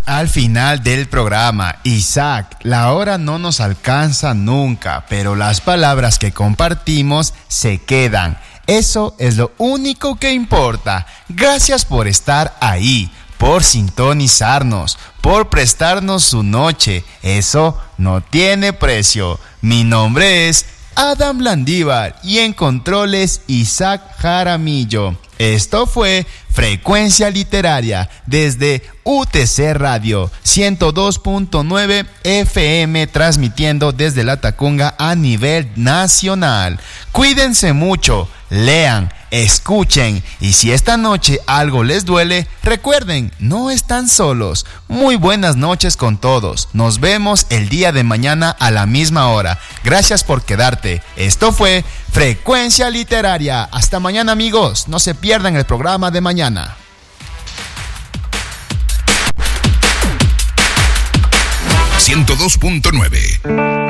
al final del programa. Isaac, la hora no nos alcanza nunca, pero las palabras que compartimos se quedan. Eso es lo único que importa. Gracias por estar ahí, por sintonizarnos, por prestarnos su noche. Eso no tiene precio. Mi nombre es Adam Landívar y en controles Isaac Jaramillo. Esto fue Frecuencia Literaria desde UTC Radio 102.9 FM, transmitiendo desde La Tacunga a nivel nacional. Cuídense mucho, lean, escuchen, y si esta noche algo les duele, recuerden, no están solos. Muy buenas noches con todos. Nos vemos el día de mañana a la misma hora. Gracias por quedarte. Esto fue Frecuencia Literaria. Hasta mañana, amigos. No se pierdan el programa de mañana. .9